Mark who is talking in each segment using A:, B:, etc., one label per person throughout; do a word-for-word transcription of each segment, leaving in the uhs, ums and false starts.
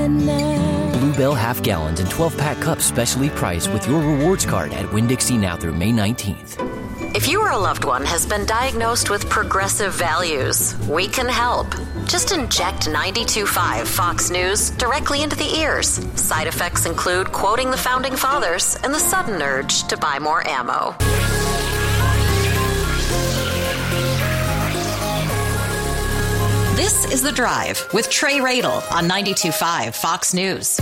A: Bluebell half gallons and twelve pack cups specially priced with your rewards card at Winn-Dixie now through May nineteenth.
B: If you or a loved one has been diagnosed with progressive values, we can help. Just inject ninety-two point five Fox News directly into the ears. Side effects include quoting the Founding Fathers and the sudden urge to buy more ammo. This is The Drive with Trey Radel on ninety-two point five Fox News.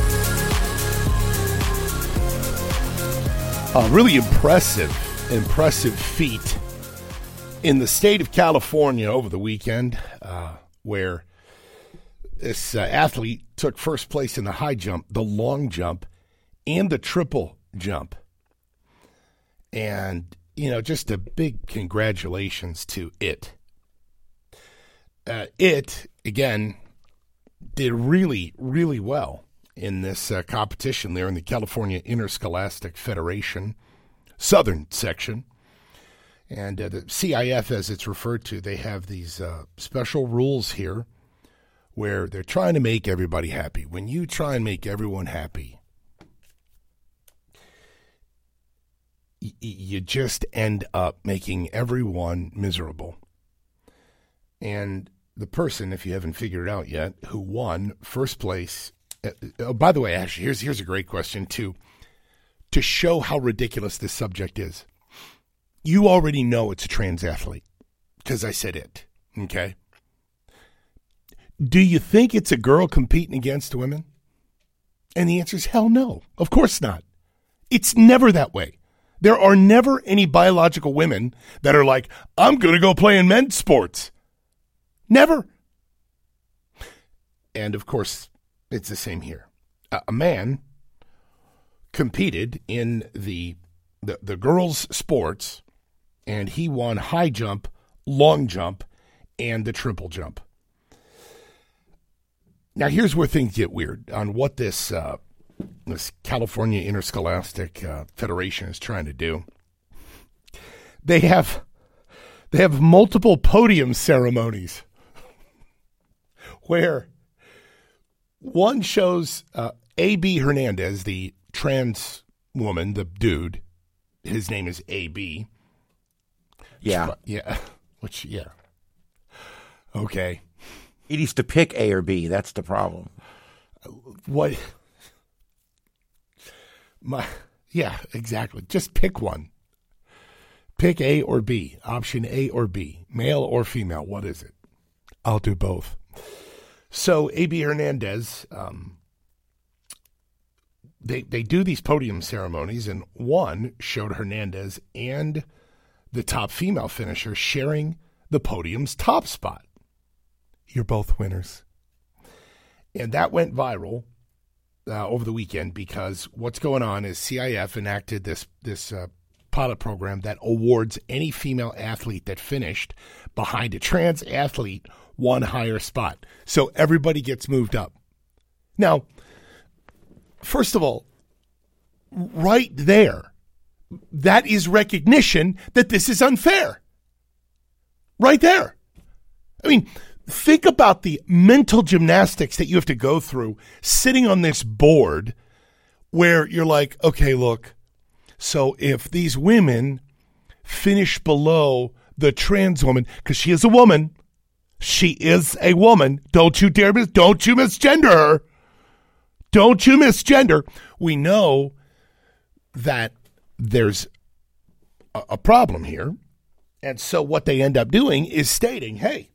C: A really impressive, impressive feat in the state of California over the weekend, uh, where this uh, athlete took first place in the high jump, the long jump, and the triple jump. And, you know, just a big congratulations to it. Uh, it, again, did really, really well in this uh, competition there in the California Interscholastic Federation Southern section. And uh, the C I F, as it's referred to, they have these uh, special rules here where they're trying to make everybody happy. When you try and make everyone happy, y- you just end up making everyone miserable. And the person, if you haven't figured it out yet, who won first place. Uh, oh, by the way, actually, here's here's a great question too. To show how ridiculous this subject is, you already know it's a trans athlete because I said it. Okay. Do you think it's a girl competing against women? And the answer is hell no. Of course not. It's never that way. There are never any biological women that are like, I'm going to go play in men's sports. Never. And, of course, it's the same here. Uh, a man competed in the, the the girls' sports, and he won high jump, long jump, and the triple jump. Now, here's where things get weird on what this uh, this California Interscholastic uh, Federation is trying to do. They have they have multiple podium ceremonies where one shows uh, A B Hernandez, the trans woman, the dude. His name is A B.
D: Yeah.
C: Which, yeah. Which, yeah. Okay.
D: He needs to pick A or B. That's the problem.
C: What? My, yeah, exactly. Just pick one. Pick A or B. Option A or B. Male or female. What is it? I'll do both. So A B Hernandez, um, they they do these podium ceremonies, and one showed Hernandez and the top female finisher sharing the podium's top spot. You're both winners. And that went viral uh, over the weekend because what's going on is C I F enacted this this uh, pilot program that awards any female athlete that finished behind a trans athlete one higher spot. So everybody gets moved up. Now, first of all, right there, that is recognition that this is unfair. Right there. I mean, think about the mental gymnastics that you have to go through sitting on this board where you're like, okay, look, so if these women finish below the trans woman, because she is a woman, she is a woman, don't you dare, mis- don't you misgender her. Don't you misgender. We know that there's a, a problem here. And so what they end up doing is stating, hey,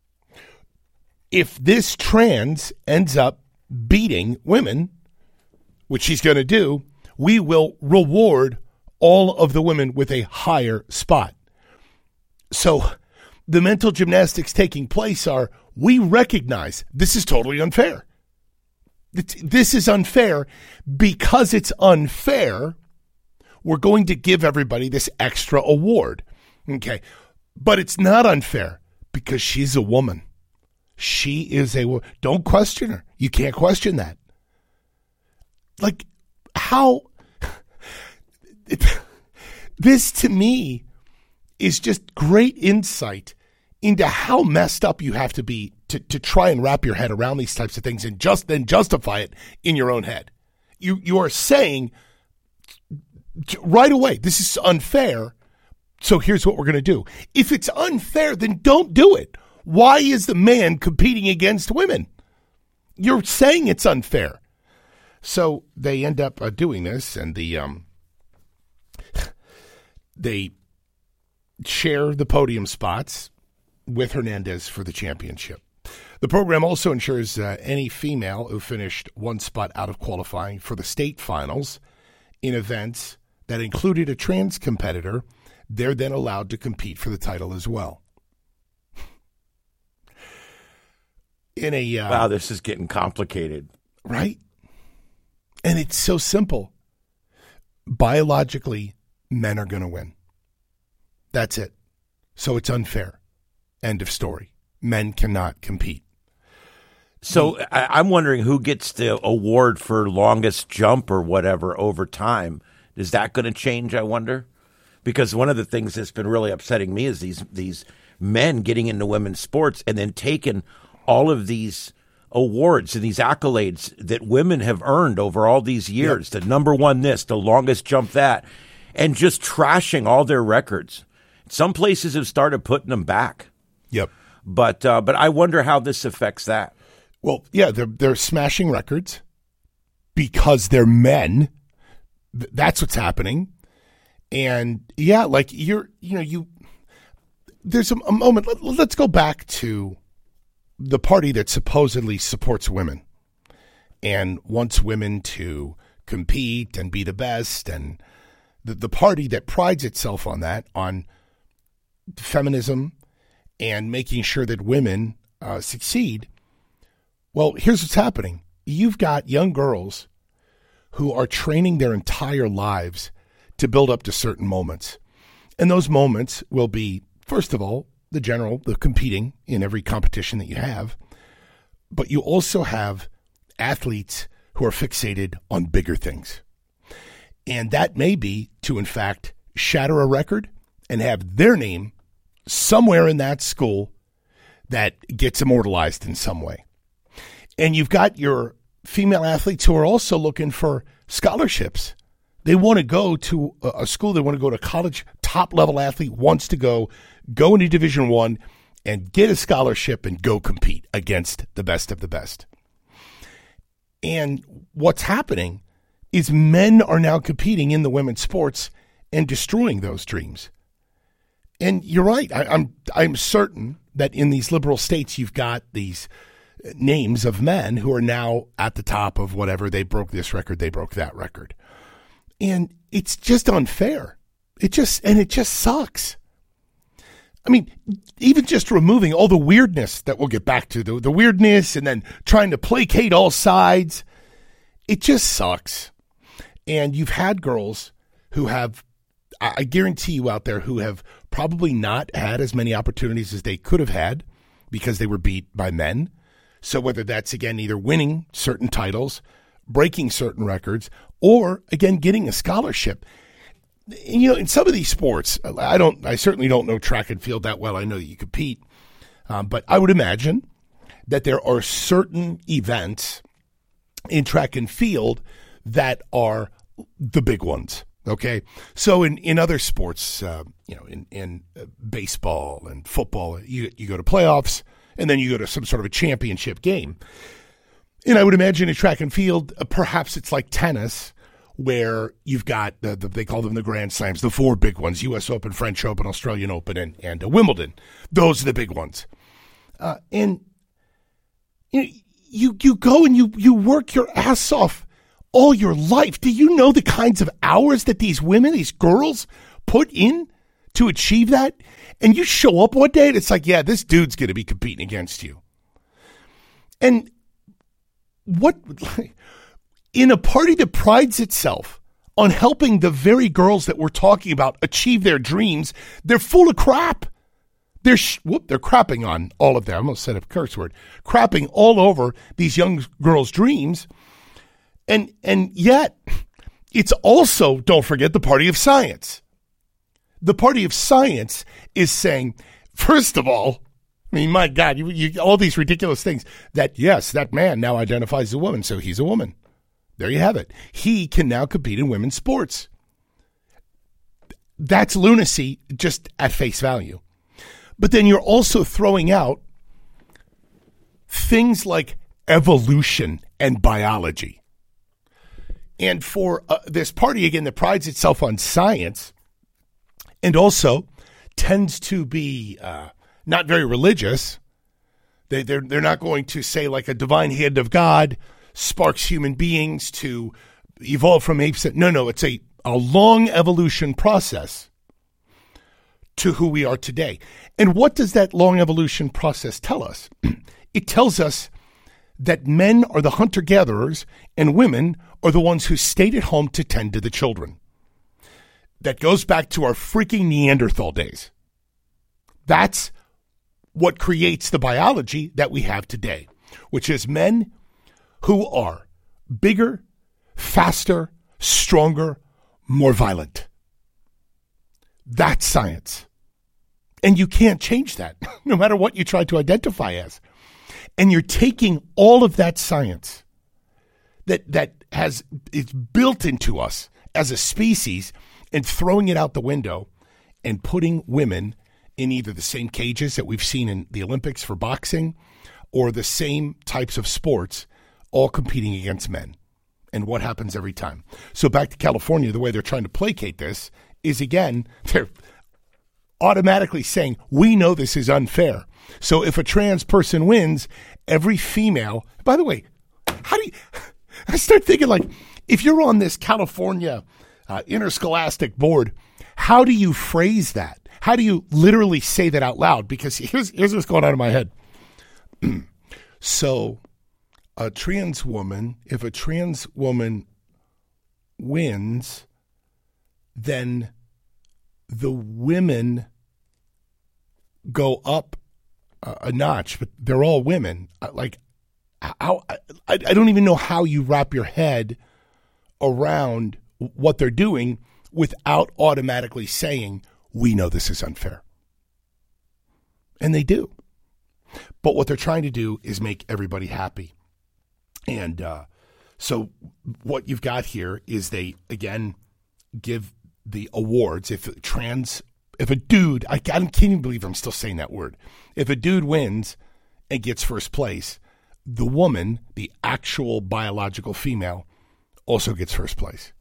C: if this trans ends up beating women, which she's going to do, we will reward all of the women with a higher spot. So the mental gymnastics taking place are, we recognize this is totally unfair. This is unfair. Because it's unfair, we're going to give everybody this extra award. Okay. But it's not unfair because she's a woman. She is a woman. Don't question her. You can't question that. Like, how? It, this to me is just great insight into how messed up you have to be to, to try and wrap your head around these types of things and just then justify it in your own head. You you are saying right away, this is unfair, so here's what we're going to do. If it's unfair, then don't do it. Why is the man competing against women? You're saying it's unfair. So they end up uh, doing this, and the um, they share the podium spots with Hernandez for the championship. The program also ensures uh, any female who finished one spot out of qualifying for the state finals in events that included a trans competitor, they're then allowed to compete for the title as well. In a uh,
D: wow, this is getting complicated.
C: Right? And it's so simple. Biologically, men are going to win. That's it. So it's unfair. End of story. Men cannot compete.
D: So I, I'm wondering who gets the award for longest jump or whatever over time. Is that going to change, I wonder? Because one of the things that's been really upsetting me is these these men getting into women's sports and then taking all of these awards and these accolades that women have earned over all these years, yep. The number one this, the longest jump that, and just trashing all their records. Some places have started putting them back.
C: Yep.
D: But uh, but I wonder how this affects that.
C: Well, yeah, they're they're smashing records because they're men. Th- that's what's happening. And yeah, like you're, you know, you. There's a, a moment. Let, let's go back to the party that supposedly supports women and wants women to compete and be the best, and the the party that prides itself on that, on feminism and making sure that women uh, succeed. Well, here's what's happening. You've got young girls who are training their entire lives to build up to certain moments. And those moments will be, first of all, the general, the competing in every competition that you have. But you also have athletes who are fixated on bigger things. And that may be to, in fact, shatter a record and have their name somewhere in that school that gets immortalized in some way. And you've got your female athletes who are also looking for scholarships. They want to go to a school. They want to go to college. Top-level athlete wants to go, go into Division One and get a scholarship and go compete against the best of the best. And what's happening is men are now competing in the women's sports and destroying those dreams. And you're right. I, I'm I'm certain that in these liberal states, you've got these names of men who are now at the top of whatever. They broke this record. They broke that record. And it's just unfair. It just, and it just sucks. I mean, even just removing all the weirdness that we'll get back to, the, the weirdness and then trying to placate all sides, it just sucks. And you've had girls who have, I guarantee you out there, who have probably not had as many opportunities as they could have had because they were beat by men. So whether that's, again, either winning certain titles, breaking certain records, or, again, getting a scholarship. You know, in some of these sports, I don't, I certainly don't know track and field that well. I know that you compete. Um, but I would imagine that there are certain events in track and field that are the big ones. Okay. So in, in other sports, uh, you know, in, in uh, baseball and football, you, you go to playoffs and then you go to some sort of a championship game. And I would imagine in track and field, uh, perhaps it's like tennis, where you've got, the, the, they call them the Grand Slams, the four big ones, U S Open, French Open, Australian Open, and, and uh, Wimbledon. Those are the big ones. Uh, and you, know, you you go and you you work your ass off all your life. Do you know the kinds of hours that these women, these girls, put in to achieve that? And you show up one day and it's like, yeah, this dude's going to be competing against you. And what, in a party that prides itself on helping the very girls that we're talking about achieve their dreams, they're full of crap. They're sh- whoop, they're crapping on all of them. I almost said a curse word. Crapping all over these young girls' dreams. And and yet, it's also, don't forget, the party of science. The party of science is saying, first of all, I mean, my God, you, you, all these ridiculous things that, yes, that man now identifies as a woman, so he's a woman. There you have it. He can now compete in women's sports. That's lunacy just at face value. But then you're also throwing out things like evolution and biology. And for uh, this party, again, that prides itself on science and also tends to be uh, not very religious, they, they're, they're not going to say like a divine hand of God sparks human beings to evolve from apes. No, no, it's a, a long evolution process to who we are today. And what does that long evolution process tell us? It tells us that men are the hunter-gatherers and women are the ones who stayed at home to tend to the children. That goes back to our freaking Neanderthal days. That's what creates the biology that we have today, which is men who are bigger, faster, stronger, more violent. That's science. And you can't change that, no matter what you try to identify as. And you're taking all of that science that that has it's built into us as a species and throwing it out the window and putting women in either the same cages that we've seen in the Olympics for boxing or the same types of sports, all competing against men. And what happens every time? So back to California, the way they're trying to placate this is, again, they're automatically saying, we know this is unfair. So if a trans person wins, every female, by the way, how do you, I start thinking like, if you're on this California uh, interscholastic board, how do you phrase that? How do you literally say that out loud? Because here's, here's what's going on in my head. So a trans woman, if a trans woman wins, then the women go up a, a notch, but they're all women. Like, how, I, I don't even know how you wrap your head around what they're doing without automatically saying, we know this is unfair. And they do. But what they're trying to do is make everybody happy. And uh, so what you've got here is they, again, give the awards. If trans, if a dude, I, I can't even believe I'm still saying that word. If a dude wins and gets first place, the woman, the actual biological female, also gets first place.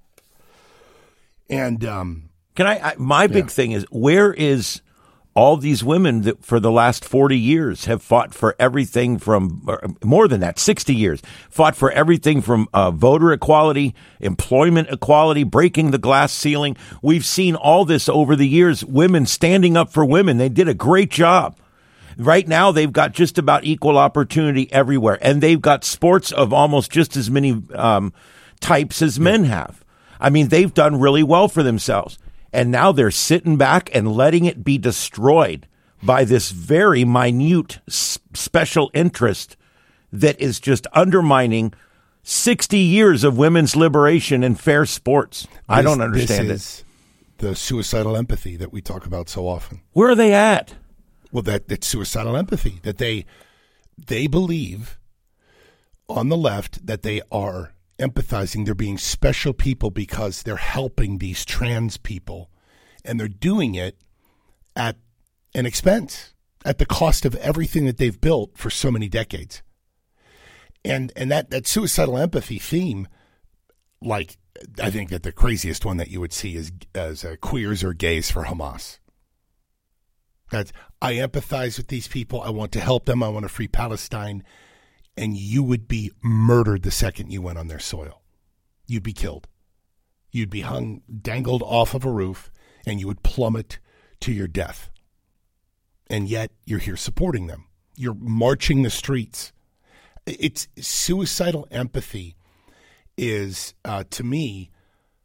C: And um,
D: can I, I my big yeah. thing is, where is all these women that for the last forty years have fought for everything from, more than that, sixty years, fought for everything from uh, voter equality, employment equality, breaking the glass ceiling. We've seen all this over the years, women standing up for women. They did a great job. Right now, they've got just about equal opportunity everywhere, and they've got sports of almost just as many um, types as men have. I mean, they've done really well for themselves. And now they're sitting back and letting it be destroyed by this very minute s- special interest that is just undermining sixty years of women's liberation and fair sports. This, I don't understand
C: this is
D: it.
C: The suicidal empathy that we talk about so often.
D: Where are they at?
C: Well, that that's suicidal empathy, that they they believe on the left that they are empathizing, they're being special people because they're helping these trans people, and they're doing it at an expense, at the cost of everything that they've built for so many decades. And and that, that suicidal empathy theme, like, I think that the craziest one that you would see is as uh, queers or gays for Hamas. That's, I empathize with these people, I want to help them, I want to free Palestine. And you would be murdered the second you went on their soil. You'd be killed. You'd be hung, dangled off of a roof, and you would plummet to your death. And yet, you're here supporting them. You're marching the streets. It's suicidal empathy is, uh, to me,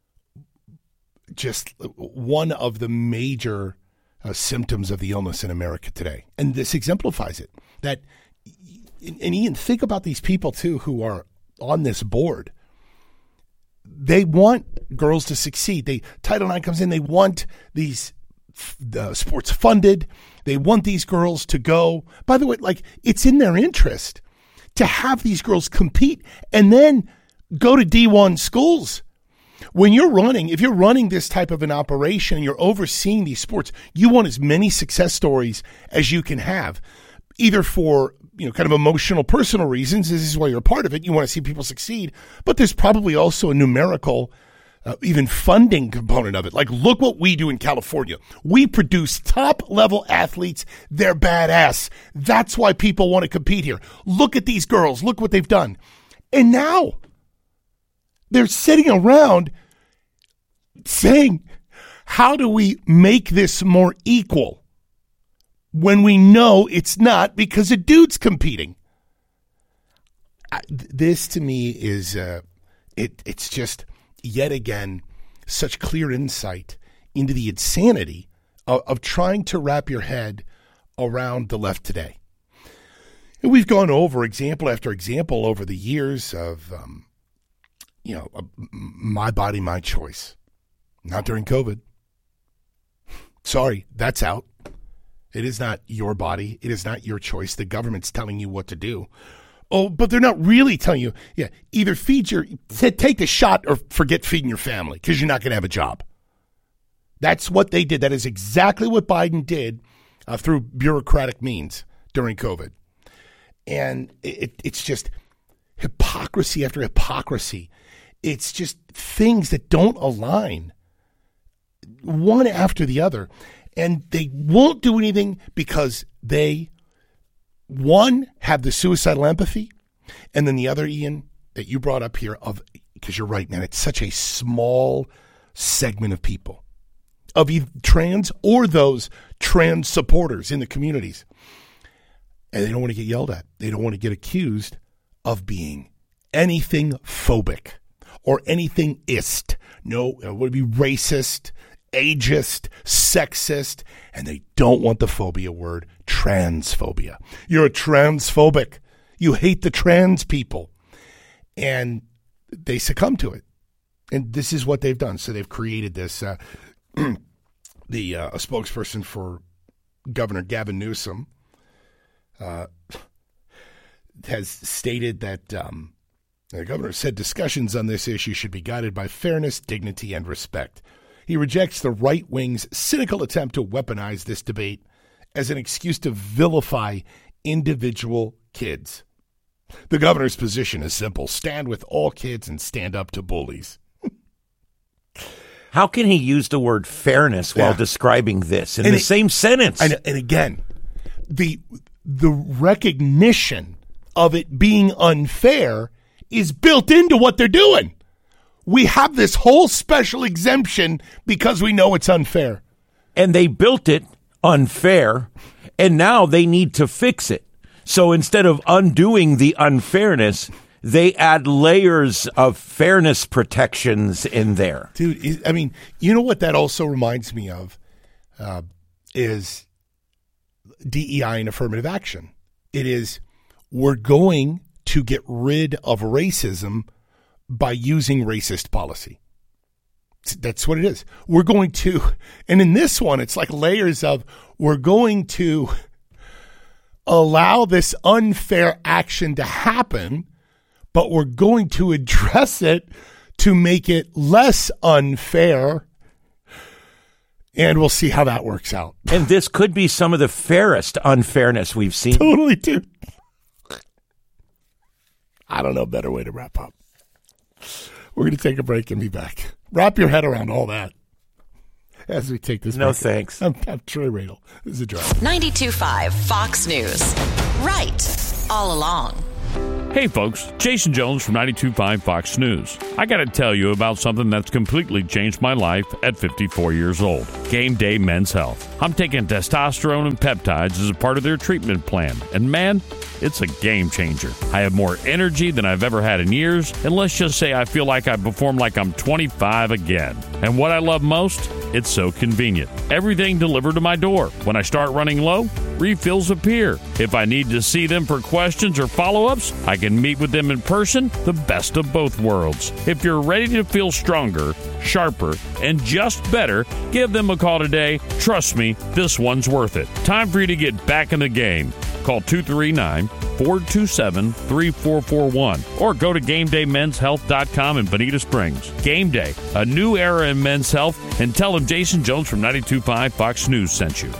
C: just one of the major uh, symptoms of the illness in America today. And this exemplifies it. That And Ian, think about these people, too, who are on this board. They want girls to succeed. They Title nine comes in. They want these uh, sports funded. They want these girls to go. By the way, like, it's in their interest to have these girls compete and then go to D one schools. When you're running, if you're running this type of an operation, you're overseeing these sports, you want as many success stories as you can have, either for, you know, kind of emotional, personal reasons. This is why you're a part of it. You want to see people succeed, but there's probably also a numerical, uh, even funding component of it. Like, look what we do in California. We produce top-level athletes. They're badass. That's why people want to compete here. Look at these girls. Look what they've done. And now they're sitting around saying, how do we make this more equal? When we know it's not, because a dude's competing. This to me is, uh, it, it's just yet again such clear insight into the insanity of, of trying to wrap your head around the left today. And we've gone over example after example over the years of, um, you know, uh, my body, my choice. Not during COVID. Sorry, that's out. It is not your body. It is not your choice. The government's telling you what to do. Oh, but they're not really telling you, yeah, either feed your, take the shot or forget feeding your family because you're not going to have a job. That's what they did. That is exactly what Biden did uh, through bureaucratic means during COVID. And it, it's just hypocrisy after hypocrisy. It's just things that don't align one after the other. And they won't do anything because they, one, have the suicidal empathy, and then the other, Ian, that you brought up here, of because you're right, man, it's such a small segment of people, of either trans or those trans supporters in the communities. And they don't want to get yelled at. They don't want to get accused of being anything phobic or anything ist. No, it would be racist, ageist, sexist, and they don't want the phobia word, transphobia. You're a transphobic. You hate the trans people. And they succumb to it. And this is what they've done. So they've created this. Uh, the uh, a spokesperson for Governor Gavin Newsom uh, has stated that um, the governor said discussions on this issue should be guided by fairness, dignity, and respect. He rejects the right wing's cynical attempt to weaponize this debate as an excuse to vilify individual kids. The governor's position is simple: stand with all kids and stand up to bullies.
D: How can he use the word fairness while
C: Yeah.
D: describing this in
C: And
D: the
C: it-
D: same sentence?
C: And, and again, the the recognition of it being unfair is built into what they're doing. We have this whole special exemption because we know it's unfair.
D: And they built it unfair, and now they need to fix it. So instead of undoing the unfairness, they add layers of fairness protections in there.
C: Dude, it- I mean, you know what that also reminds me of uh, is D E I and affirmative action. It is, we're going to get rid of racism by using racist policy. That's what it is. We're going to, and in this one, it's like layers of, we're going to allow this unfair action to happen, but we're going to address it to make it less unfair. And we'll see how that works out.
D: And this could be some of the fairest unfairness we've seen.
C: Totally, dude. I don't know a better way to wrap up. We're going to take a break and be back. Wrap your head around all that as we take this
D: No
C: break.
D: thanks.
C: I'm, I'm Troy Radel. This is a drive.
B: ninety-two point five Fox News. Right all along.
E: Hey folks, Jason Jones from ninety-two point five Fox News. I got to tell you about something that's completely changed my life at fifty-four years old. Game Day Men's Health. I'm taking testosterone and peptides as a part of their treatment plan, and man, it's a game changer. I have more energy than I've ever had in years, and let's just say I feel like I perform like I'm twenty-five again. And what I love most? It's so convenient. Everything delivered to my door. When I start running low, refills appear. If I need to see them for questions or follow-ups, I can meet with them in person, the best of both worlds. If you're ready to feel stronger, sharper, and just better, give them a call today. Trust me, this one's worth it. Time for you to get back in the game. Call two three nine, four two seven, three four four one or go to game day men's health dot com in Bonita Springs. Game Day, a new era in men's health, and tell them Jason Jones from ninety-two point five Fox News sent you.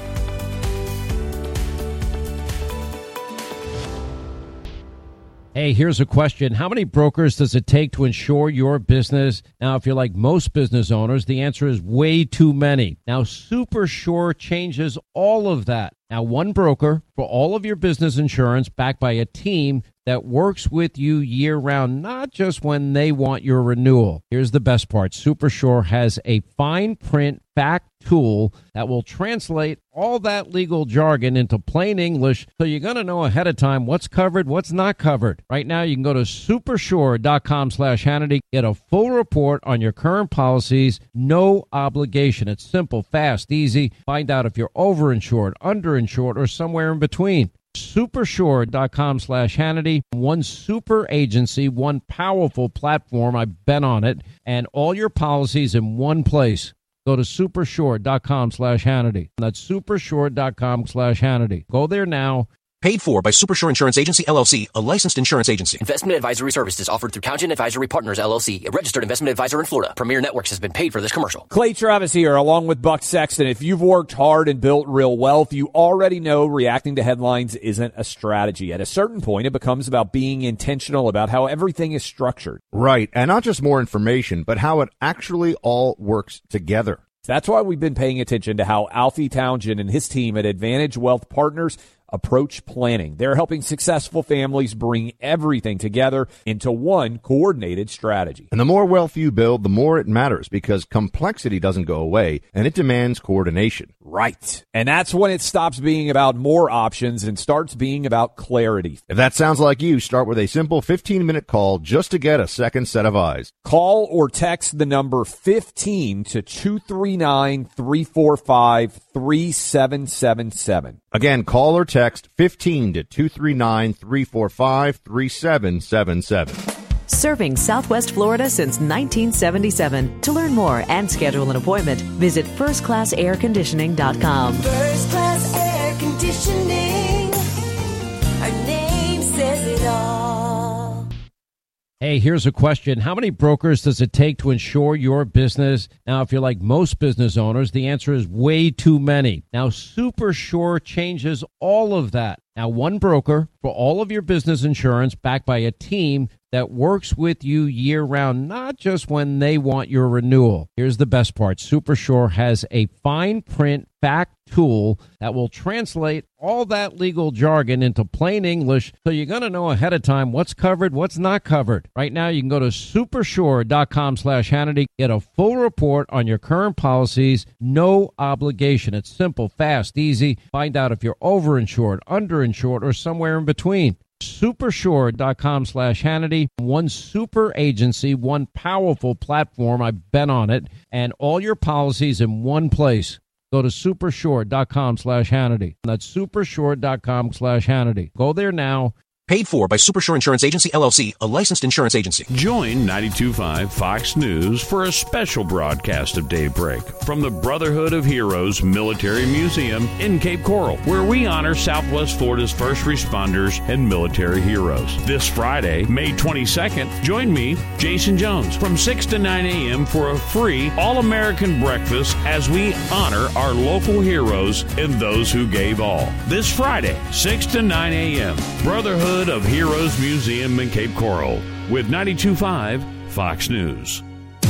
F: Hey, here's a question. How many brokers does it take to insure your business? Now, if you're like most business owners, the answer is way too many. Now, SuperSure changes all of that. Now, one broker for all of your business insurance backed by a team that works with you year-round, not just when they want your renewal. Here's the best part. SuperSure has a fine print fact tool that will translate all that legal jargon into plain English, so you're going to know ahead of time what's covered, what's not covered. Right now, you can go to supersure.com slash Hannity, get a full report on your current policies, no obligation. It's simple, fast, easy. Find out if you're overinsured, underinsured, or somewhere in between. Supersure.com slash Hannity. One super agency, one powerful platform. I've been on it. And all your policies in one place. Go to supersure.com slash Hannity. That's supersure.com slash Hannity. Go there now.
G: Paid for by Supersure Insurance Agency, L L C, a licensed insurance agency.
A: Investment advisory services offered through Townsend Advisory Partners, L L C, a registered investment advisor in Florida. Premier Networks has been paid for this commercial.
H: Clay Travis here, along with Buck Sexton. If you've worked hard and built real wealth, you already know reacting to headlines isn't a strategy. At a certain point, it becomes about being intentional about how everything is structured.
I: Right, and not just more information, but how it actually all works together.
H: That's why we've been paying attention to how Alfie Townsend and his team at Advantage Wealth Partners approach planning. They're helping successful families bring everything together into one coordinated strategy.
I: And the more wealth you build, the more it matters, because complexity doesn't go away, and it demands coordination.
H: Right. And that's when it stops being about more options and starts being about clarity.
I: If that sounds like you, start with a simple fifteen-minute call just to get a second set of eyes.
H: Call or text the number fifteen to two three nine, three four five, three seven seven seven.
I: Again, call or text fifteen to two three nine, three four five, three seven seven seven.
J: Serving Southwest Florida since nineteen seventy-seven. To learn more and schedule an appointment, visit first class air conditioning dot com.
K: First Class Air Conditioning. Our name says it all.
F: Hey, here's a question. How many brokers does it take to insure your business? Now, if you're like most business owners, the answer is way too many. Now, SuperSure changes all of that. Now, one broker for all of your business insurance backed by a team that works with you year-round, not just when they want your renewal. Here's the best part. SuperSure has a fine print fact tool that will translate all that legal jargon into plain English, so you're going to know ahead of time what's covered, what's not covered. Right now, you can go to supersure.com slash Hannity, get a full report on your current policies, no obligation. It's simple, fast, easy. Find out if you're overinsured, underinsured, or somewhere in between. Supersure.com slash Hannity. One super agency, one powerful platform. I've been on it. And all your policies in one place. Go to supersure.com slash Hannity. That's supersure.com slash Hannity. Go there now.
G: Paid for by Supersure Insurance Agency, L L C, a licensed insurance agency.
E: Join ninety-two point five Fox News for a special broadcast of Daybreak from the Brotherhood of Heroes Military Museum in Cape Coral, where we honor Southwest Florida's first responders and military heroes. This Friday, May twenty-second, join me, Jason Jones, from six to nine a.m. for a free all-American breakfast as we honor our local heroes and those who gave all. This Friday, six to nine a.m., Brotherhood of Heroes Museum in Cape Coral with ninety-two point five Fox News.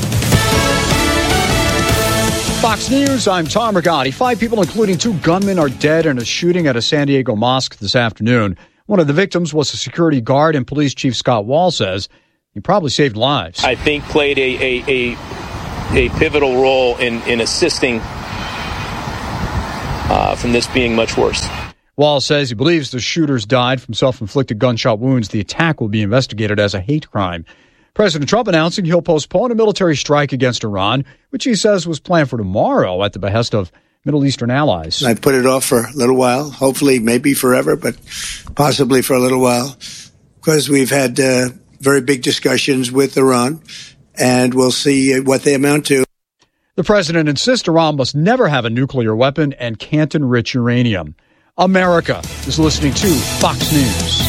L: Fox News, I'm Tom Rigotti. Five people, including two gunmen, are dead in a shooting at a San Diego mosque this afternoon. One of the victims was a security guard, and Police Chief Scott Wall says he probably saved lives.
M: I think played a a, a, a pivotal role in, in assisting uh, from this being much worse.
L: Wall says he believes the shooters died from self-inflicted gunshot wounds. The attack will be investigated as a hate crime. President Trump announcing he'll postpone a military strike against Iran, which he says was planned for tomorrow at the behest of Middle Eastern allies.
N: I put it off for a little while, hopefully maybe forever, but possibly for a little while, because we've had uh, very big discussions with Iran, and we'll see what they amount to.
L: The president insists Iran must never have a nuclear weapon and can't enrich uranium. America is listening to Fox News.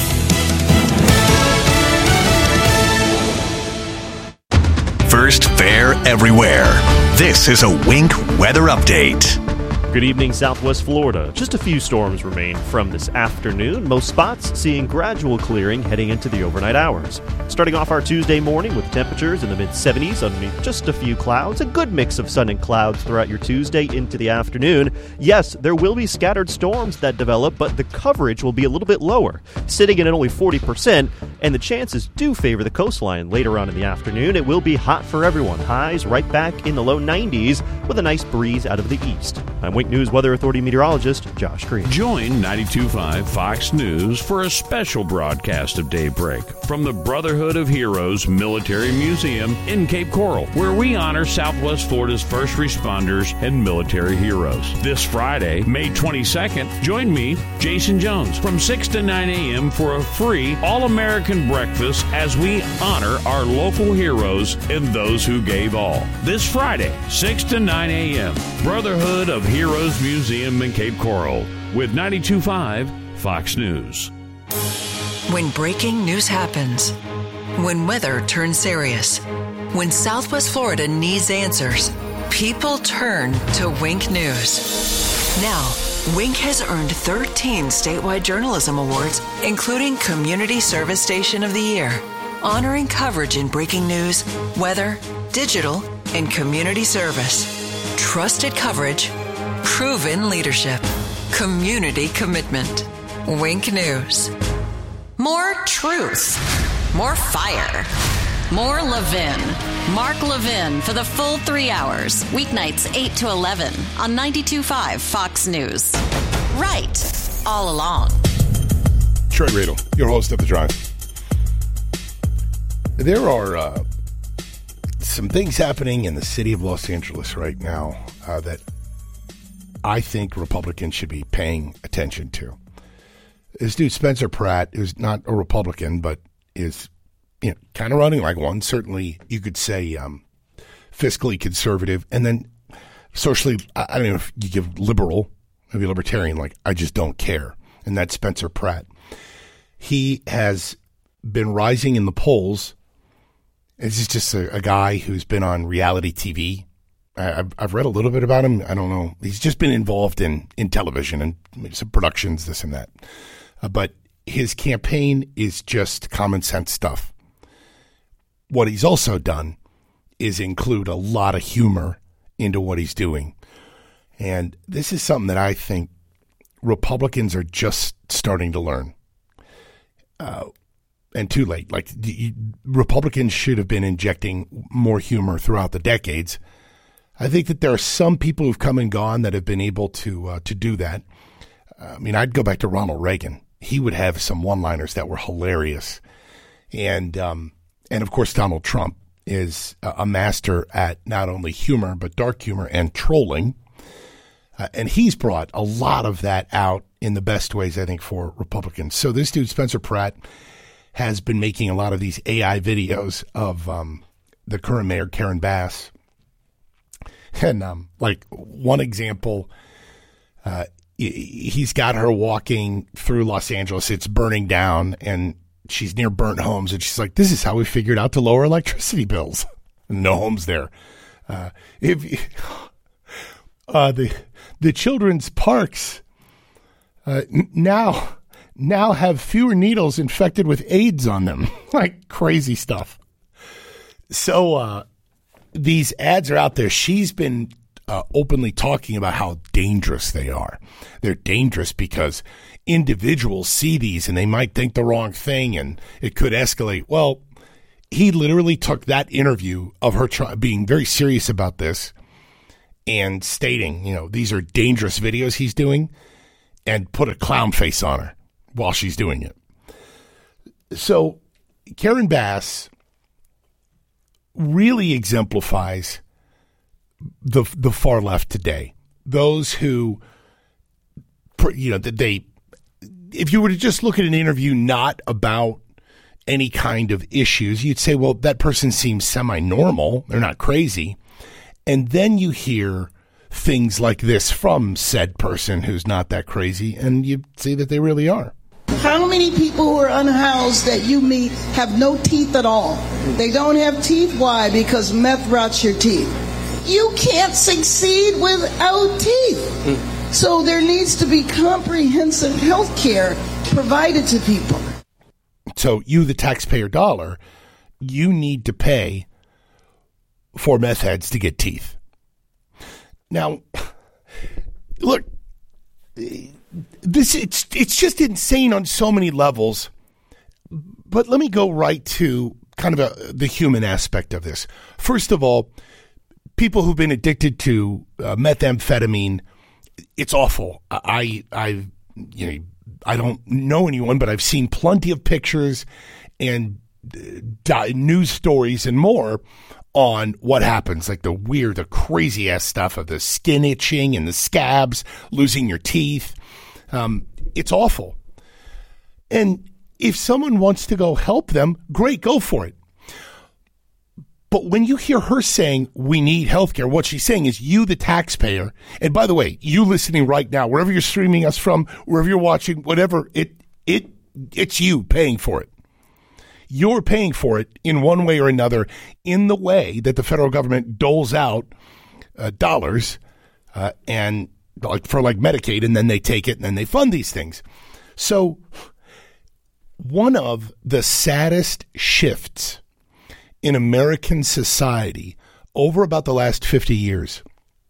O: First fair everywhere. This is a Wink Weather Update.
P: Good evening, Southwest Florida. Just a few storms remain from this afternoon. Most spots seeing gradual clearing heading into the overnight hours. Starting off our Tuesday morning with temperatures in the mid seventies underneath just a few clouds. A good mix of sun and clouds throughout your Tuesday into the afternoon. Yes, there will be scattered storms that develop, but the coverage will be a little bit lower, sitting at only forty percent, and the chances do favor the coastline later on in the afternoon. It will be hot for everyone. Highs right back in the low nineties with a nice breeze out of the east. I'm Wink News Weather Authority meteorologist Josh Green.
E: Join ninety-two point five Fox News for a special broadcast of Daybreak from the Brotherhood of Heroes Military Museum in Cape Coral, where we honor Southwest Florida's first responders and military heroes. This Friday, May twenty-second, join me, Jason Jones, from six to nine a.m. for a free all-American breakfast as we honor our local heroes and those who gave all. This Friday, six to nine a.m., Brotherhood of Heroes Museum in Cape Coral with ninety-two point five Fox News.
Q: When breaking news happens, when weather turns serious, when Southwest Florida needs answers, people turn to Wink News. Now, Wink has earned thirteen statewide journalism awards, including Community Service Station of the Year, honoring coverage in breaking news, weather, digital, and community service. Trusted coverage, proven leadership, community commitment. Wink News.
B: More truth. More fire. More Levin. Mark Levin for the full three hours. Weeknights eight to eleven on ninety-two point five Fox News. Right. All along.
C: Trey Riedel, your host of The Drive. There are uh, some things happening in the city of Los Angeles right now uh, that I think Republicans should be paying attention to. This dude, Spencer Pratt, who's not a Republican, but is, you know, kind of running like one. Certainly, you could say um, fiscally conservative, and then socially, I don't know if you give liberal, maybe libertarian, like I just don't care. And that's Spencer Pratt. He has been rising in the polls. This is just a, a guy who's been on reality T V. I've, I've read a little bit about him. I don't know. He's just been involved in, in television and some productions, this and that. Uh, but his campaign is just common sense stuff. What he's also done is include a lot of humor into what he's doing. And this is something that I think Republicans are just starting to learn. Uh, and too late. Like you, Republicans should have been injecting more humor throughout the decades. I think that there are some people who've come and gone that have been able to uh, to do that. Uh, I mean, I'd go back to Ronald Reagan. He would have some one-liners that were hilarious. And, um, and of course, Donald Trump is a master at not only humor, but dark humor and trolling. Uh, and he's brought a lot of that out in the best ways, I think, for Republicans. So this dude, Spencer Pratt, has been making a lot of these A I videos of um, the current mayor, Karen Bass. And um, like one example, uh, he's got her walking through Los Angeles. It's burning down, and she's near burnt homes. And she's like, this is how we figured out to lower electricity bills. No homes there. Uh, if uh, the the children's parks uh, now now have fewer needles infected with AIDS on them. Like crazy stuff. So uh, these ads are out there. She's been uh, openly talking about how dangerous they are. They're dangerous because individuals see these and they might think the wrong thing and it could escalate. Well, he literally took that interview of her try- being very serious about this and stating, you know, these are dangerous videos he's doing, and put a clown face on her while she's doing it. So Karen Bass really exemplifies the the far left today. those who, you know, that they, if you were to just look at an interview not about any kind of issues, you'd say, well, that person seems semi-normal. They're not crazy. And then you hear things like this from said person who's not that crazy, and you see that they really are.
R: How many people who are unhoused that you meet have no teeth at all? They don't have teeth. Why? Because meth rots your teeth. You can't succeed without teeth. So there needs to be comprehensive health care provided to people.
C: So you, the taxpayer dollar, you need to pay for meth heads to get teeth. Now, look, this it's it's just insane on so many levels. But let me go right to kind of a, the human aspect of this. First of all, people who've been addicted to uh, methamphetamine, it's awful. I I you know I don't know anyone, but I've seen plenty of pictures and uh, news stories and more on what happens, like the weird, the crazy ass stuff of the skin itching and the scabs, losing your teeth. Um, it's awful. And if someone wants to go help them, great, go for it. But when you hear her saying we need healthcare, what she's saying is you, the taxpayer, and by the way, you listening right now, wherever you're streaming us from, wherever you're watching, whatever, it it it's you paying for it. You're paying for it in one way or another in the way that the federal government doles out uh, dollars uh, and like for like Medicaid, and then they take it and then they fund these things. So one of the saddest shifts in American society over about the last fifty years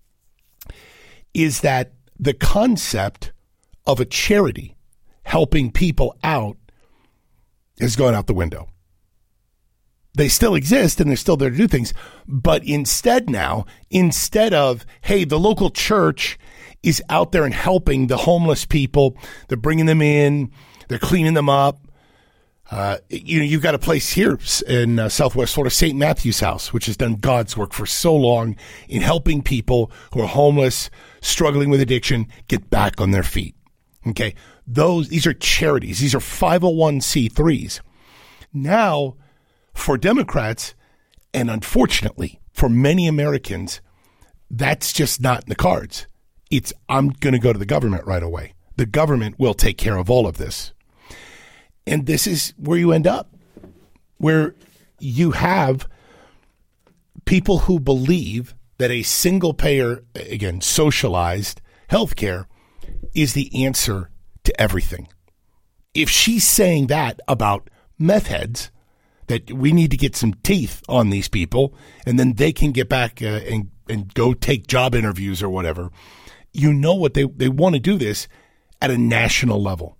C: is that the concept of a charity helping people out has gone out the window. They still exist and they're still there to do things. But instead now, instead of, hey, the local church is out there and helping the homeless people, they're bringing them in, they're cleaning them up. Uh, you know, you've got a place here in uh, Southwest Florida, Saint Matthew's House, which has done God's work for so long in helping people who are homeless, struggling with addiction, get back on their feet. Okay. Those, these are charities. These are five oh one c threes. Now, for Democrats, and unfortunately for many Americans, that's just not in the cards. It's, I'm going to go to the government right away. The government will take care of all of this. And this is where you end up, where you have people who believe that a single payer, again, socialized healthcare is the answer to everything. If she's saying that about meth heads, that we need to get some teeth on these people and then they can get back uh, and, and go take job interviews or whatever, you know what they, they want to do this at a national level.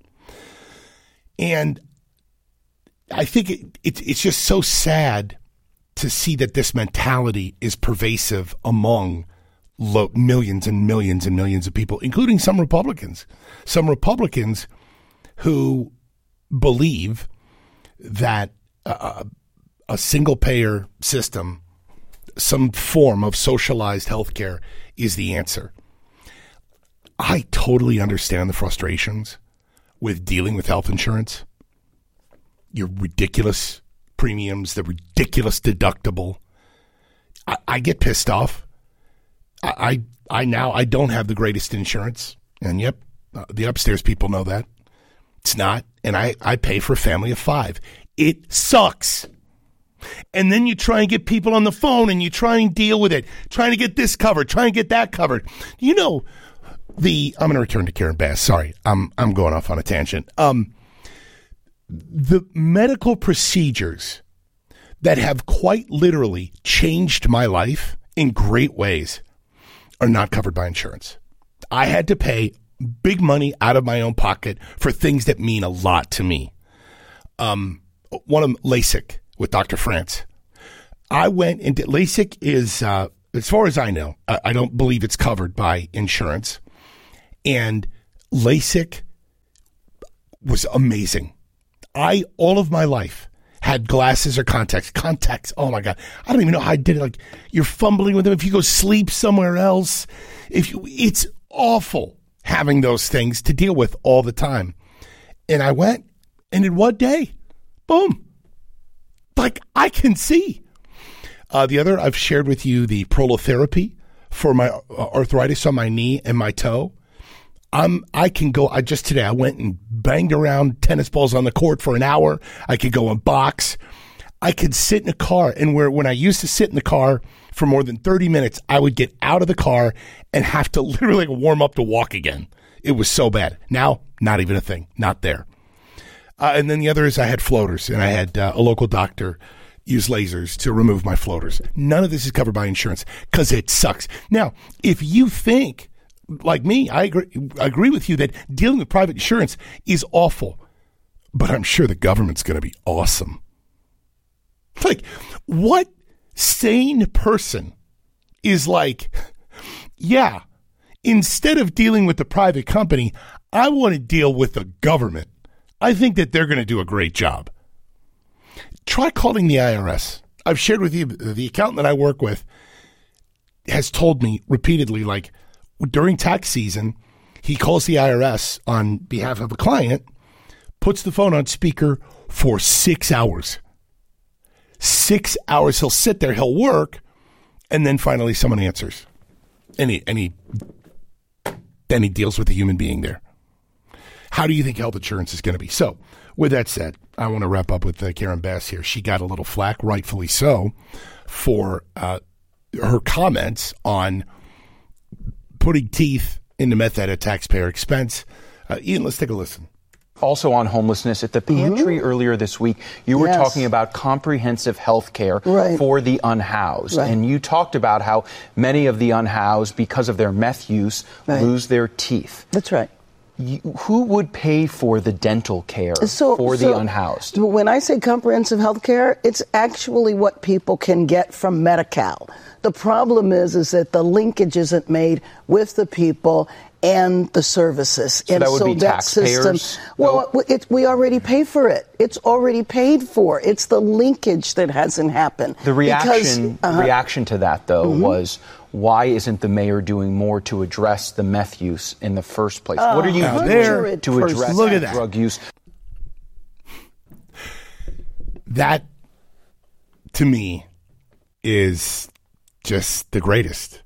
C: And I think it, it, it's just so sad to see that this mentality is pervasive among lo- millions and millions and millions of people, including some Republicans. Some Republicans who believe that a, a single-payer system, some form of socialized healthcare, is the answer. I totally understand the frustrations with dealing with health insurance. Your ridiculous premiums, the ridiculous deductible. I, I get pissed off. I, I I now I don't have the greatest insurance, and yep, uh, the upstairs people know that. It's not, and I, I pay for a family of five. It sucks. And then you try and get people on the phone, and you try and deal with it, trying to get this covered, trying to get that covered. You know, the I'm going to return to Karen Bass. Sorry, I'm I'm going off on a tangent. Um. The medical procedures that have quite literally changed my life in great ways are not covered by insurance. I had to pay big money out of my own pocket for things that mean a lot to me. Um, one of them, LASIK with Doctor France. I went into LASIK is, uh, as far as I know, I, I don't believe it's covered by insurance. And LASIK was amazing. I, all of my life, had glasses or contacts. Contacts, oh my God. I don't even know how I did it. Like, you're fumbling with them. If you go sleep somewhere else, if you, it's awful having those things to deal with all the time. And I went, and in one day, boom. Like, I can see. Uh, the other, I've shared with you the prolotherapy for my arthritis on my knee and my toe. I'm, I can go, I just today, I went and banged around tennis balls on the court for an hour. I could go and box. I could sit in a car, and where when I used to sit in the car for more than thirty minutes, I would get out of the car and have to literally warm up to walk again. It was so bad. Now, not even a thing. Not there. Uh, and then the other is I had floaters, and I had uh, a local doctor use lasers to remove my floaters. None of this is covered by insurance because it sucks. Now, if you think, like me, I agree, I agree with you that dealing with private insurance is awful, but I'm sure the government's going to be awesome. Like, what sane person is like, yeah, instead of dealing with the private company, I want to deal with the government. I think that they're going to do a great job. Try calling the I R S. I've shared with you, the accountant that I work with has told me repeatedly, like, during tax season, he calls the I R S on behalf of a client, puts the phone on speaker for six hours. Six hours. He'll sit there, he'll work, and then finally someone answers. And he, and he, then he deals with the human being there. How do you think health insurance is going to be? So, with that said, I want to wrap up with uh, Karen Bass here. She got a little flack, rightfully so, for uh, her comments on putting teeth into meth at a taxpayer expense. Uh, Ian, let's take a listen.
S: Also on homelessness, at the pantry mm-hmm. earlier this week, you were yes. talking about comprehensive health care right. for the unhoused. Right. And you talked about how many of the unhoused, because of their meth use, right. lose their teeth.
R: That's right.
S: You, who would pay for the dental care so, for the so unhoused?
R: When I say comprehensive health care, it's actually what people can get from Medi-Cal. The problem is, is that the linkage isn't made with the people and the services.
S: So
R: and
S: that would
R: so
S: be
R: that
S: taxpayers?
R: System, well, no. it, we already pay for it. It's already paid for. It's the linkage that hasn't happened.
S: The reaction,
R: because, uh-huh.
S: reaction to that, though, mm-hmm. was, why isn't the mayor doing more to address the meth use in the first place?
R: Uh,
S: what are you doing to address
C: Look at that.
S: drug use?
C: That, to me, is just the greatest.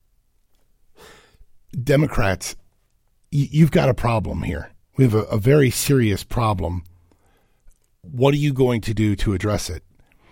C: Democrats, y- you've got a problem here. We have a, a very serious problem. What are you going to do to address it?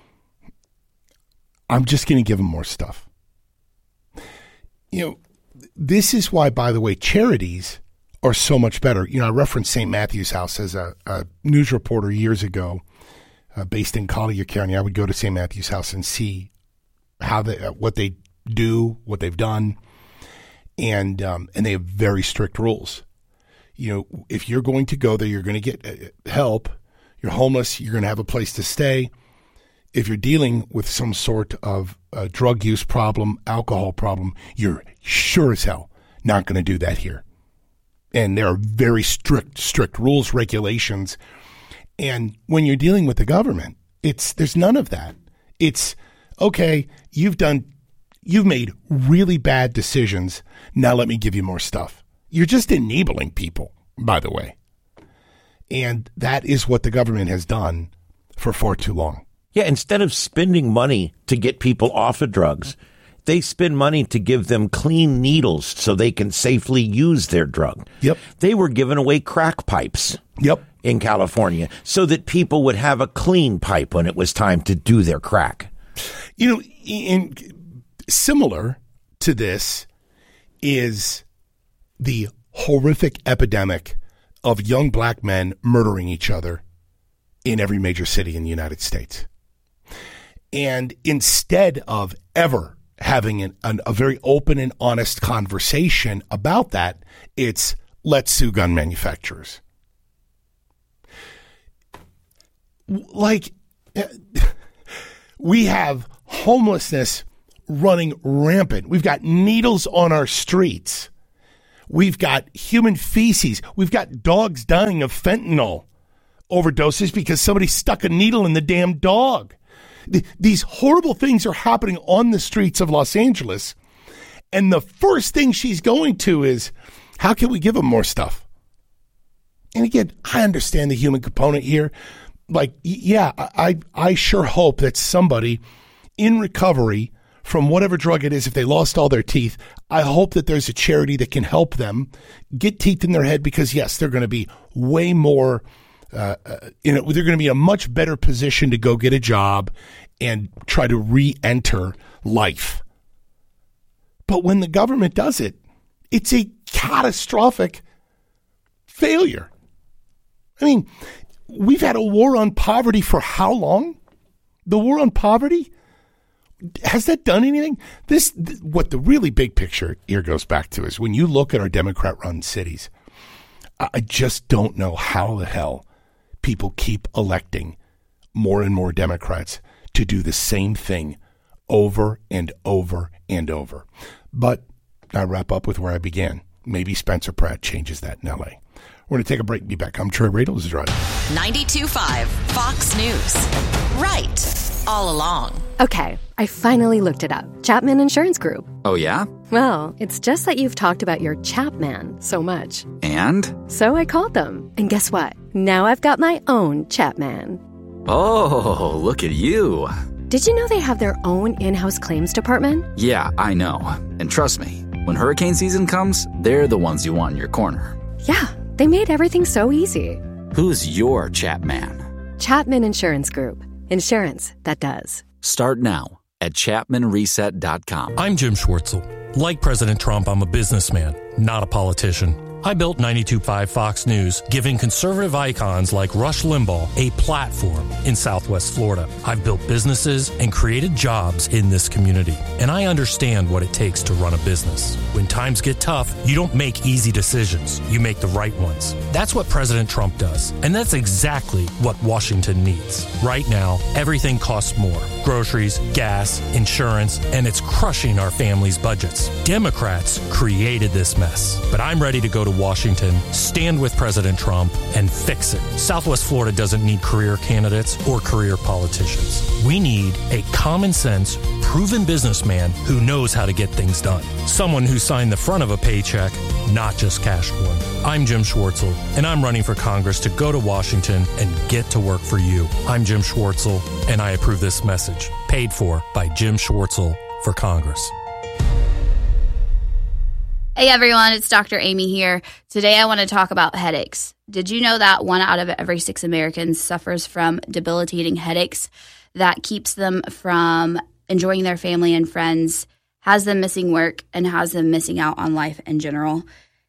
C: I'm just going to give them more stuff. You know, this is why, by the way, charities are so much better. You know, I referenced Saint Matthew's House as a, a news reporter years ago, uh, based in Collier County. I would go to Saint Matthew's House and see how they, uh, what they do, what they've done. And um, and they have very strict rules. You know, if you're going to go there, you're going to get help. You're homeless. You're going to have a place to stay. If you're dealing with some sort of uh, drug use problem, alcohol problem, you're sure as hell not going to do that here. And there are very strict, strict rules, regulations. And when you're dealing with the government, it's there's none of that. It's, okay, you've done You've made really bad decisions. Now let me give you more stuff. You're just enabling people, by the way. And that is what the government has done for far too long.
D: Yeah, instead of spending money to get people off of drugs, they spend money to give them clean needles so they can safely use their drug.
C: Yep.
D: They were giving away crack pipes.
C: Yep.
D: In California so that people would have a clean pipe when it was time to do their crack.
C: You know, in similar to this is the horrific epidemic of young black men murdering each other in every major city in the United States. And instead of ever having an, an, a very open and honest conversation about that, it's let's sue gun manufacturers. Like, we have homelessness running rampant. We've got needles on our streets. We've got human feces. We've got dogs dying of fentanyl overdoses because somebody stuck a needle in the damn dog. Th- these horrible things are happening on the streets of Los Angeles. And the first thing she's going to is, how can we give them more stuff? And again, I understand the human component here. Like, yeah, I, I sure hope that somebody in recovery from whatever drug it is, if they lost all their teeth, I hope that there's a charity that can help them get teeth in their head, because yes, they're going to be way more, uh, uh, you know, they're going to be in a much better position to go get a job and try to re-enter life. But when the government does it, it's a catastrophic failure. I mean, we've had a war on poverty for how long? The war on poverty? Has that done anything? This, th- what the really big picture here goes back to is when you look at our Democrat-run cities, I just don't know how the hell people keep electing more and more Democrats to do the same thing over and over and over. But I wrap up with where I began. Maybe Spencer Pratt changes that in L A. We're going to take a break and be back. I'm Troy Radel. This is Rod.
B: ninety-two point five Fox News. Right. All along.
T: Okay, I finally looked it up. Chapman Insurance Group.
U: Oh, yeah?
T: Well, it's just that you've talked about your Chapman so much.
U: And?
T: So I called them. And guess what? Now I've got my own Chapman.
U: Oh, look at you.
T: Did you know they have their own in-house claims department?
U: Yeah, I know. And trust me, when hurricane season comes, they're the ones you want in your corner.
T: Yeah, they made everything so easy.
U: Who's your Chapman?
T: Chapman Insurance Group. Insurance that does.
U: Start now at Chapman Reset dot com.
V: I'm Jim Schwartzel. Like President Trump, I'm a businessman, not a politician. I built ninety-two point five Fox News, giving conservative icons like Rush Limbaugh a platform in Southwest Florida. I've built businesses and created jobs in this community, and I understand what it takes to run a business. When times get tough, you don't make easy decisions. You make the right ones. That's what President Trump does, and that's exactly what Washington needs. Right now, everything costs more. Groceries, gas, insurance, and it's crushing our families' budgets. Democrats created this mess, but I'm ready to go to Washington, stand with President Trump, and fix it. Southwest Florida doesn't need career candidates or career politicians. We need a common sense, proven businessman who knows how to get things done. Someone who signed the front of a paycheck, not just cashed one. I'm Jim Schwartzel, and I'm running for Congress to go to Washington and get to work for you. I'm Jim Schwartzel, and I approve this message. Paid for by Jim Schwartzel for Congress.
W: Hey everyone, it's Doctor Amy here. Today I want to talk about headaches. Did you know that one out of every six Americans suffers from debilitating headaches that keeps them from enjoying their family and friends, has them missing work, and has them missing out on life in general?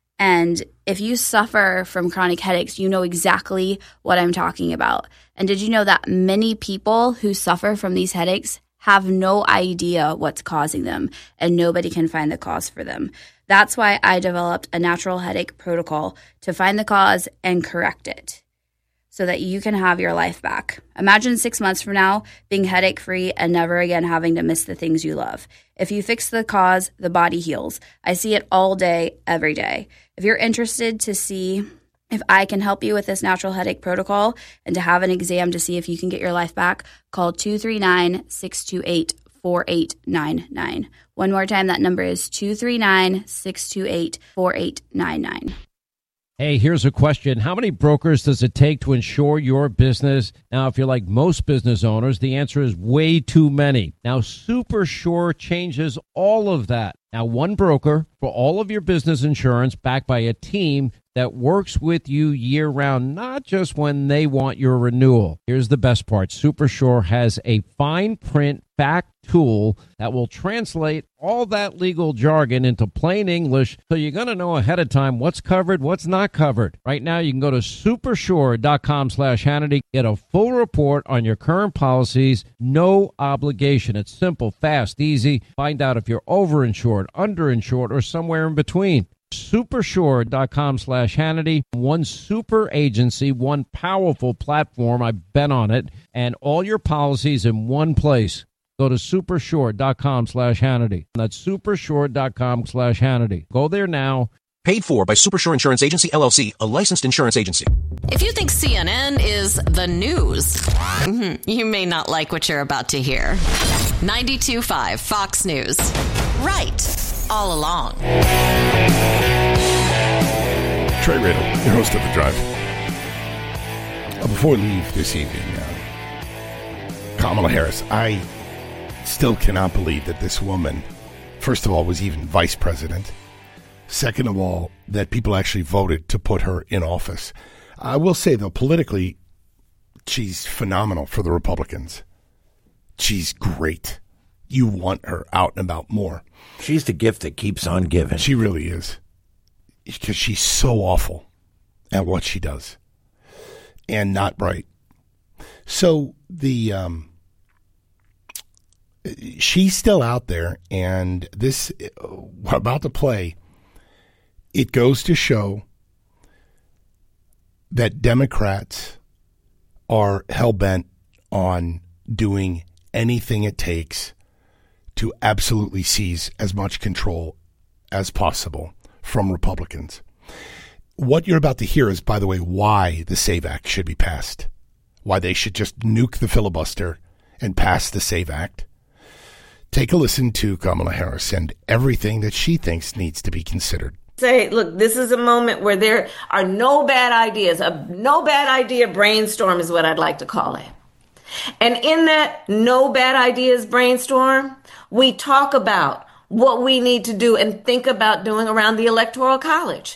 W: And if you suffer from chronic headaches, you know exactly what I'm talking about. And did you know that many people who suffer from these headaches have no idea what's causing them, and nobody can find the cause for them? That's why I developed a natural headache protocol to find the cause and correct it so that you can have your life back. Imagine six months from now being headache-free and never again having to miss the things you love. If you fix the cause, the body heals. I see it all day, every day. If you're interested to see if I can help you with this natural headache protocol and to have an exam to see if you can get your life back, call two three nine, six two eight, four eight nine nine. One more time, that number is two three nine, six two eight, four eight nine nine.
F: Hey, here's a question. How many brokers does it take to insure your business? Now, if you're like most business owners, the answer is way too many. Now, SuperSure changes all of that. Now, one broker for all of your business insurance backed by a team that works with you year-round, not just when they want your renewal. Here's the best part. SuperSure has a fine print fact tool that will translate all that legal jargon into plain English, so you're going to know ahead of time what's covered, what's not covered. Right now, you can go to supersure.com slash Hannity, get a full report on your current policies, no obligation. It's simple, fast, easy. Find out if you're overinsured, underinsured, or somewhere in between. Supersure.com slash Hannity. One super agency, one powerful platform. I've been on it. And all your policies in one place. Go to supersure.com slash Hannity. That's supersure.com slash Hannity. Go there now.
G: Paid for by Supersure Insurance Agency, L L C, a licensed insurance agency.
B: If you think C N N is the news, you may not like what you're about to hear. ninety-two point five Fox News. Right. all along.
C: Trey Riddle, your host of The Drive. Uh, before we leave this evening, uh, Kamala Harris, I still cannot believe that this woman, first of all, was even vice president. Second of all, that people actually voted to put her in office. I will say, though, politically, she's phenomenal for the Republicans. She's great. You want her out and about more.
D: She's the gift that keeps on giving.
C: She really is. Because she's so awful at what she does and not bright. So the um, she's still out there, and this we're about to play. It goes to show that Democrats are hell-bent on doing anything it takes to absolutely seize as much control as possible from Republicans. What you're about to hear is, by the way, why the SAVE Act should be passed. Why they should just nuke the filibuster and pass the SAVE Act. Take a listen to Kamala Harris and everything that she thinks needs to be considered.
A: Say, look, this is a moment where there are no bad ideas. A no bad idea brainstorm is what I'd like to call it. And in that no bad ideas brainstorm, we talk about what we need to do and think about doing around the Electoral College.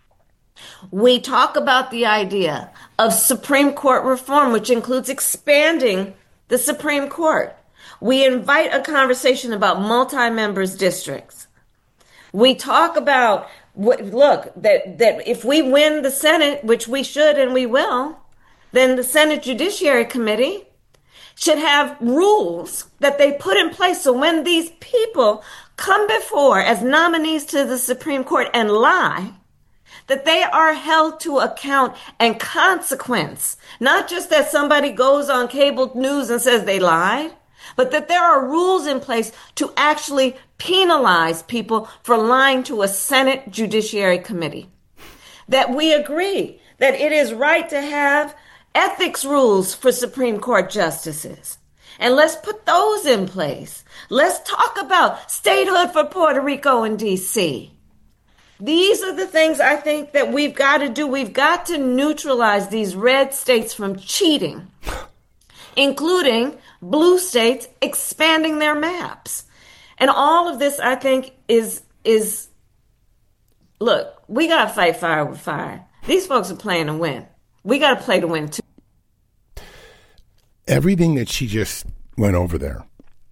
A: We talk about the idea of Supreme Court reform, which includes expanding the Supreme Court. We invite a conversation about multi-members districts. We talk about, look, that, that if we win the Senate, which we should and we will, then the Senate Judiciary Committee should have rules that they put in place so when these people come before as nominees to the Supreme Court and lie, that they are held to account and consequence. Not just that somebody goes on cable news and says they lied, but that there are rules in place to actually penalize people for lying to a Senate Judiciary Committee. That we agree that it is right to have ethics rules for Supreme Court justices. And let's put those in place. Let's talk about statehood for Puerto Rico and D C. These are the things I think that we've got to do. We've got to neutralize these red states from cheating, including blue states expanding their maps. And all of this, I think, is, is look, we got to fight fire with fire. These folks are playing to win. We got to play to win, too.
C: Everything that she just went over there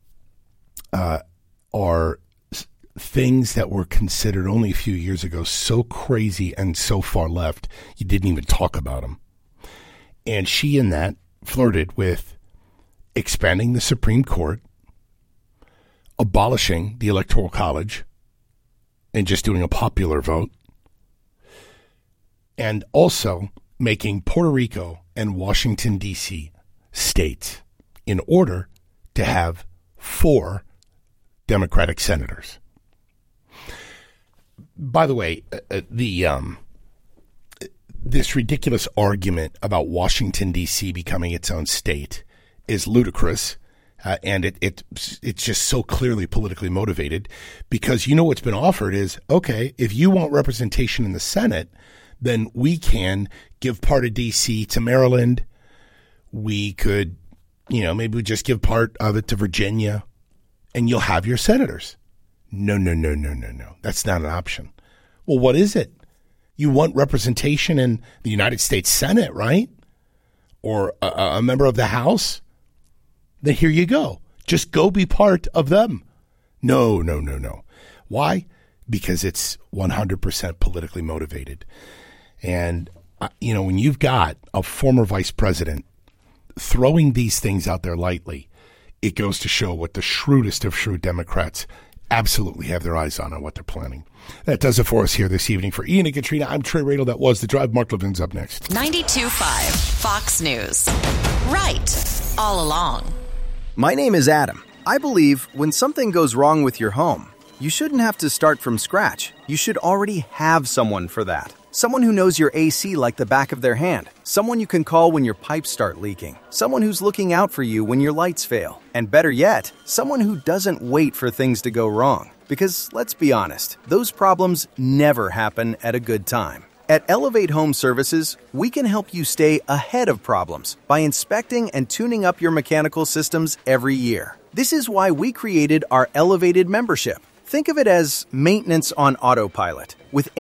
C: uh, are things that were considered only a few years ago so crazy and so far left, you didn't even talk about them. And she in that flirted with expanding the Supreme Court, abolishing the Electoral College, and just doing a popular vote, and also making Puerto Rico and Washington, D C states in order to have four Democratic senators. By the way, uh, the um, this ridiculous argument about Washington, D C becoming its own state is ludicrous, uh, and it, it it's just so clearly politically motivated, because you know what's been offered is, okay, if you want representation in the Senate, then we can give part of D C to Maryland. We could, you know, maybe we just give part of it to Virginia, and you'll have your senators. No, no, no, no, no, no. That's not an option. Well, what is it? You want representation in the United States Senate, right? Or a, a member of the House? Then here you go. Just go be part of them. No, no, no, no. Why? Because it's one hundred percent politically motivated. And, uh, you know, when you've got a former vice president throwing these things out there lightly, it goes to show what the shrewdest of shrewd Democrats absolutely have their eyes on and what they're planning. That does it for us here this evening. For Ian and Katrina, I'm Trey Radel. That was The Drive. Mark Levin's up next.
B: ninety-two point five Fox News. Right all along.
H: My name is Adam. I believe when something goes wrong with your home, you shouldn't have to start from scratch. You should already have someone for that. Someone who knows your A C like the back of their hand. Someone you can call when your pipes start leaking. Someone who's looking out for you when your lights fail. And better yet, someone who doesn't wait for things to go wrong. Because let's be honest, those problems never happen at a good time. At Elevate Home Services, we can help you stay ahead of problems by inspecting and tuning up your mechanical systems every year. This is why we created our Elevated membership. Think of it as maintenance on autopilot, with